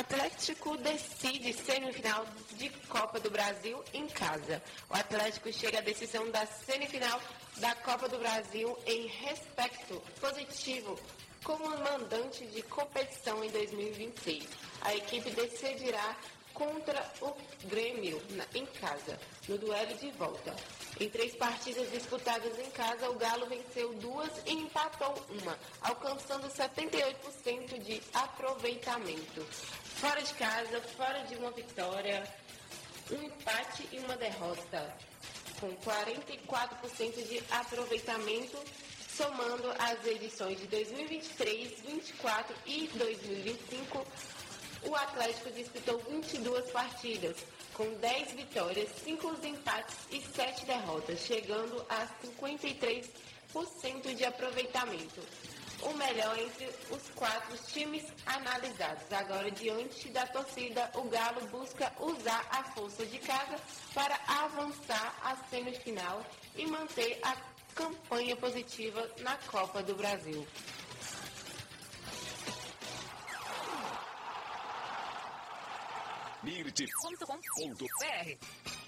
Atlético decide semifinal de Copa do Brasil em casa. O Atlético chega à decisão da semifinal da Copa do Brasil em respecto positivo como mandante de competição em 2026. A equipe decidirá contra o Grêmio em casa, no duelo de volta. Em 3 partidas disputadas em casa, o Galo venceu 2 e empatou 1, alcançando 78% de aproveitamento. Fora de casa, fora de uma vitória, um empate e uma derrota, com 44% de aproveitamento, somando as edições de 2023, 2024 e 2025, o Atlético disputou 22 partidas, com 10 vitórias, 5 empates e 7 derrotas, chegando a 53% de aproveitamento. O melhor entre os 4 times analisados. Agora, diante da torcida, o Galo busca usar a força de casa para avançar à semifinal e manter a campanha positiva na Copa do Brasil. Mirte.com.br